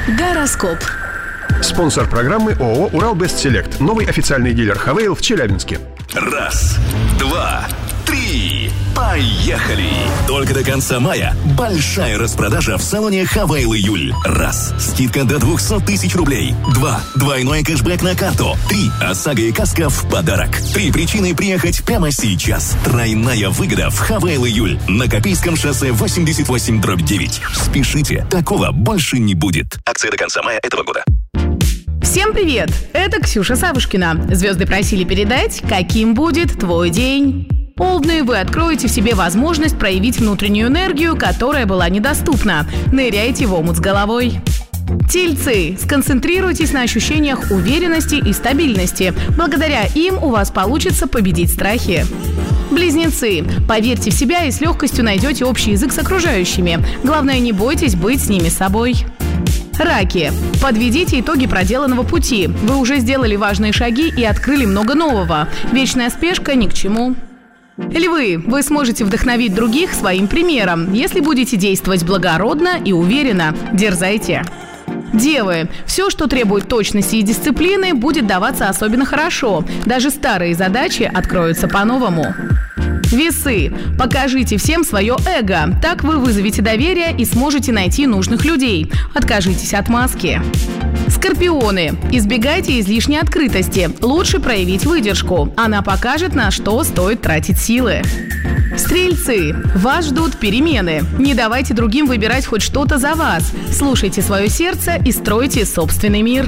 Гороскоп. Спонсор программы ООО «Урал-Бест-Селект». Новый официальный дилер «Хавейл» в Челябинске. 1, 2, 3. Поехали! Только до конца мая большая распродажа в салоне «Хавейл Июль». 1. Скидка до 200 тысяч рублей. 2. Двойной кэшбэк на карту. 3. ОСАГО и каска в подарок. 3 причины приехать прямо сейчас. Тройная выгода в «Хавейл Июль» на Копейском шоссе 88/9. Спешите, такого больше не будет. Акция до конца мая этого года. Всем привет! Это Ксюша Савушкина. Звезды просили передать, каким будет твой день. Овны, вы откроете в себе возможность проявить внутреннюю энергию, которая была недоступна. Ныряйте в омут с головой. Тельцы, сконцентрируйтесь на ощущениях уверенности и стабильности. Благодаря им у вас получится победить страхи. Близнецы, поверьте в себя и с легкостью найдете общий язык с окружающими. Главное, не бойтесь быть с ними собой. Раки, подведите итоги проделанного пути. Вы уже сделали важные шаги и открыли много нового. Вечная спешка ни к чему. Львы, вы сможете вдохновить других своим примером, если будете действовать благородно и уверенно. Дерзайте. Девы, все, что требует точности и дисциплины, будет даваться особенно хорошо. Даже старые задачи откроются по-новому. Весы, покажите всем свое эго. Так вы вызовете доверие и сможете найти нужных людей. Откажитесь от маски. Скорпионы, избегайте излишней открытости. Лучше проявить выдержку. Она покажет, на что стоит тратить силы. Стрельцы, вас ждут перемены. Не давайте другим выбирать хоть что-то за вас. Слушайте свое сердце и стройте собственный мир.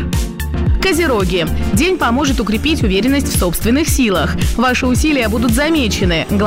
Козероги, день поможет укрепить уверенность в собственных силах. Ваши усилия будут замечены.